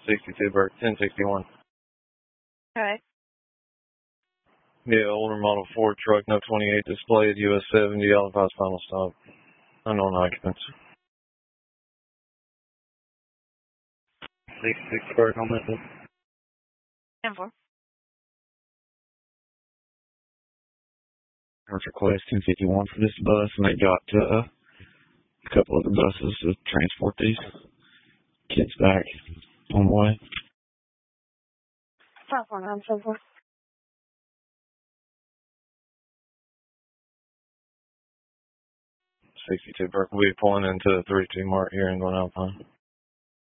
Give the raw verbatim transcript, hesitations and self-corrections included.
sixty-two Burke, ten sixty-one. Okay. Yeah, older model Ford truck, no twenty-eight displayed, U S seventy, Alpine final stop. Unknown occupants. sixty-six Burke on that one. ten four. Request ten fifty-one for this bus, and they got uh, a couple other buses to transport these kids back on the way. five four nine seven four. sixty-two Burke will be pulling into the three two mark here in Glen Alpine.